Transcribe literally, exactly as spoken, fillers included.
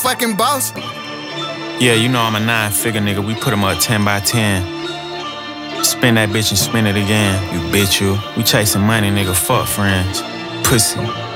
fucking boss. Yeah, you know I'm a nine-figure nigga. We put him up ten by ten. Spin that bitch and spin it again. You bitch you. We chasing money, nigga. Fuck friends. Pussy.